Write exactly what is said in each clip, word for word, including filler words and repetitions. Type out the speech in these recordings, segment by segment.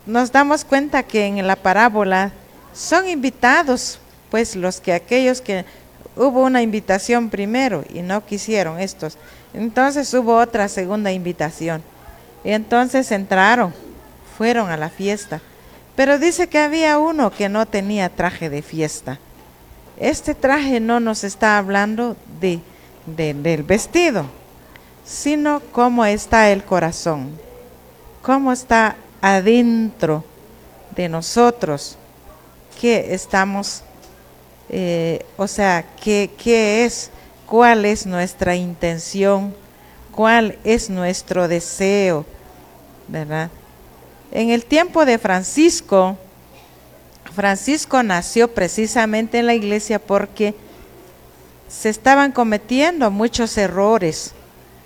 nos damos cuenta que en la parábola son invitados, pues los que aquellos que hubo una invitación primero y no quisieron estos, entonces hubo otra segunda invitación y entonces entraron, fueron a la fiesta, pero dice que había uno que no tenía traje de fiesta. Este traje no nos está hablando de, de del vestido, sino cómo está el corazón, cómo está adentro de nosotros, que estamos, eh, o sea, qué, qué es, cuál es nuestra intención, cuál es nuestro deseo, ¿verdad? En el tiempo de Francisco, Francisco nació precisamente en la iglesia porque se estaban cometiendo muchos errores.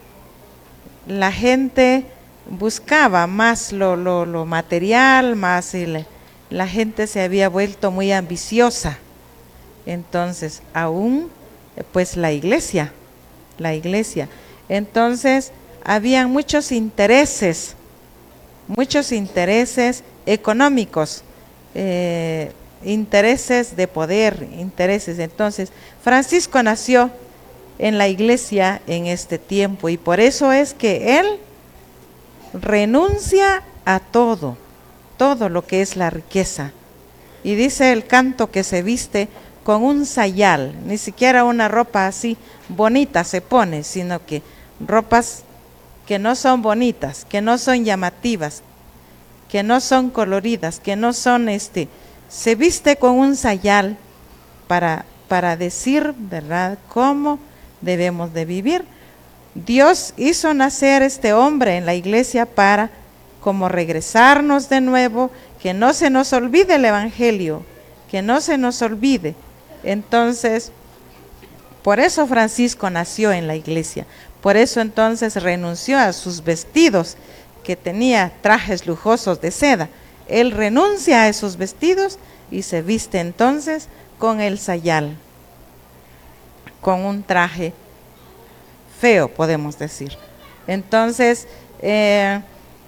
La gente buscaba más lo, lo, lo material, más el, la gente se había vuelto muy ambiciosa. Entonces, aún, pues la iglesia, la iglesia. Entonces, habían muchos intereses, muchos intereses económicos, eh, intereses de poder, intereses. Entonces, Francisco nació en la iglesia en este tiempo y por eso es que él renuncia a todo, todo lo que es la riqueza. Y dice el canto que se viste con un sayal, ni siquiera una ropa así bonita se pone, sino que ropas que no son bonitas, que no son llamativas, que no son coloridas, que no son este, se viste con un sayal para, para decir, ¿verdad?, cómo debemos de vivir. Dios hizo nacer este hombre en la iglesia para como regresarnos de nuevo, que no se nos olvide el evangelio, que no se nos olvide. Entonces, por eso Francisco nació en la iglesia, por eso entonces renunció a sus vestidos, que tenía trajes lujosos de seda. Él renuncia a esos vestidos y se viste entonces con el sayal, con un traje feo, podemos decir. Entonces, eh,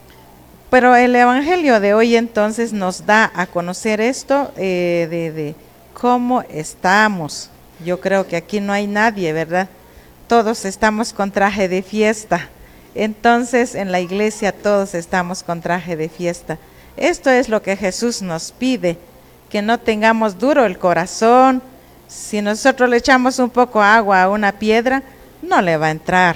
pero el evangelio de hoy entonces nos da a conocer esto eh, de, de cómo estamos. Yo creo que aquí no hay nadie, ¿verdad? Todos estamos con traje de fiesta. Entonces, en la iglesia todos estamos con traje de fiesta. Esto es lo que Jesús nos pide, que no tengamos duro el corazón. Si nosotros le echamos un poco de agua a una piedra, no le va a entrar.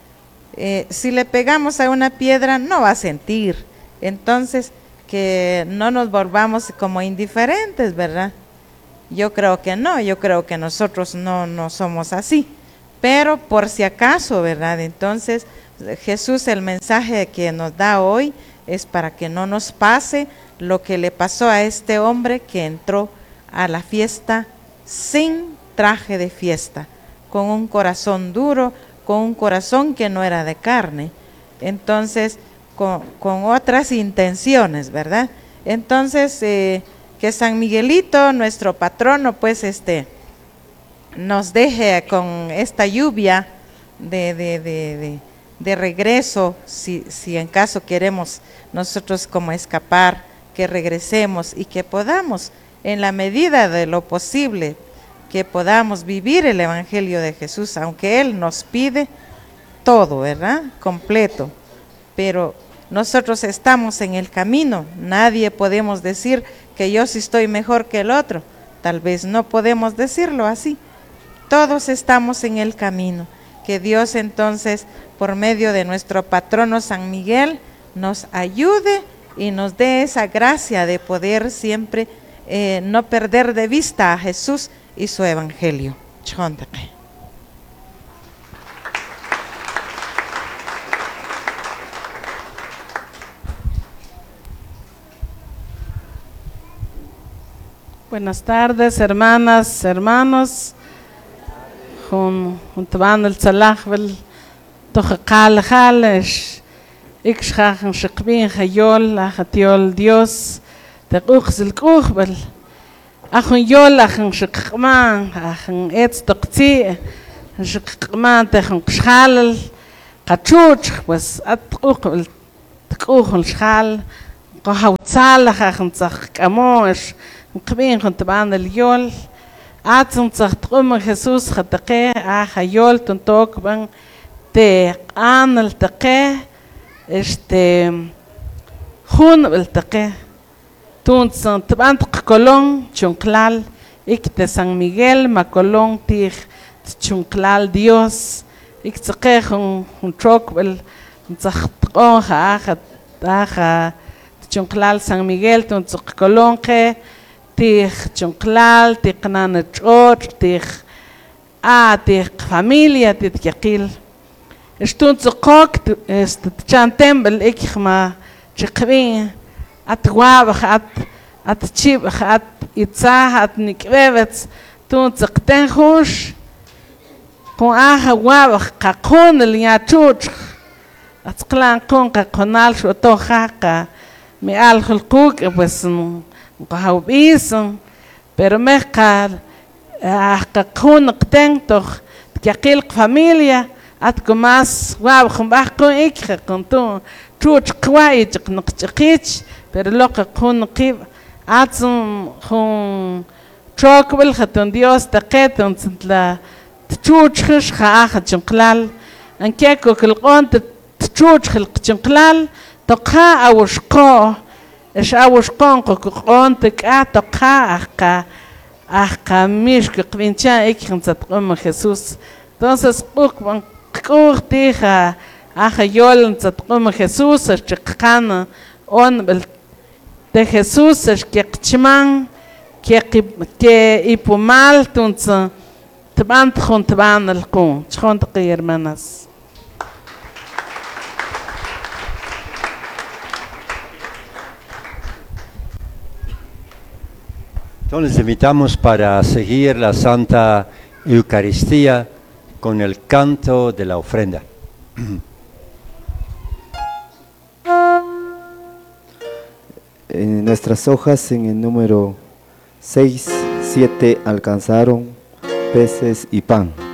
Eh, si le pegamos a una piedra, no va a sentir. Entonces, que no nos volvamos como indiferentes, ¿verdad? Yo creo que no, yo creo que nosotros no, no somos así. Pero por si acaso, ¿verdad? Entonces, Jesús, el mensaje que nos da hoy es para que no nos pase lo que le pasó a este hombre que entró a la fiesta sin traje de fiesta, con un corazón duro, con un corazón que no era de carne, entonces con, con otras intenciones, ¿verdad? Entonces, eh, que San Miguelito, nuestro patrono, pues este, nos deje con esta lluvia de, de, de, de, de regreso, si, si en caso queremos nosotros como escapar, que regresemos y que podamos, en la medida de lo posible, que podamos vivir el evangelio de Jesús, aunque Él nos pide todo, ¿verdad?, completo, pero nosotros estamos en el camino. Nadie podemos decir que yo sí estoy mejor que el otro, tal vez no podemos decirlo así. Todos estamos en el camino. Que Dios entonces, por medio de nuestro patrono San Miguel, nos ayude y nos dé esa gracia de poder siempre eh, no perder de vista a Jesús y su evangelio. Chóntate. Buenas tardes, hermanas, hermanos. Jun untaban el salahvel toqal khalesh ikshakhan shqbin khayol ahatiol Dios taqukh kukhbel akhun yol akhun shqman akhun etz toqti shqman takhun khal qachuch pues atqukh tqukh shal قهوتسال خنصخ كموش قبين كنت بعند اليول عاتن تقوم خصوص خطقه اخ يول تنتوك بن تي ان التقه este خون التقه تون تبان تقولون chunklal ikte San Miguel makolong tich chunklal Dios ik taqe un un trok bel tsaqon ha ha chunklal San Miguel tun taqolon que tich chunklal tiqnan chot tich a tich familia tich yaqil estun tsaqok est chantem bel ikma chiqbin atwab at at chib at itza at nikbevets tun tsaqten khush con aja wab qaqon liya chuch atqlan con qaqonal shu tojaqa mi al khulquk pues qahawbis pero mezcal qaqon qten toj tqil familia at kumas wab khambah con ik con tu chuch qwai tqnqchqich pero lo qaqon qib atzum khun chokbel khatun Dios taqetun tla تشوش خاخ تشنقلال انكيكو كالقون تشوش خلق تشنقلال تقها اوشقو اش اوشقون قون تكا تقها احقا احقا ميش قبينشان ايكي خمسة تقوم خيسوس entonces بوك من قوغ تيخا اخا يول نسا تقوم خيسوس اش تقخان اون بل de Jesús es que chman que que ipumal tunsa تبان تخون تبان الكون تخون تغير مناس Entonces invitamos para seguir la Santa Eucaristía con el canto de la ofrenda. En nuestras hojas, en el número seis, siete alcanzaron peces y pan.